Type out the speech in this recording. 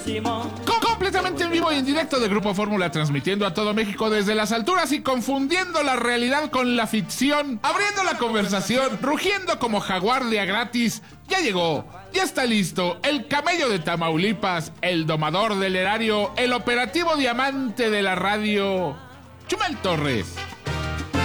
Completamente en vivo y en directo de Grupo Fórmula, transmitiendo a todo México desde las alturas y confundiendo la realidad con la ficción, abriendo la conversación, rugiendo como jaguar día gratis. Ya llegó, ya está listo, el camello de Tamaulipas, el domador del erario, el operativo diamante de la radio, Chumel Torres.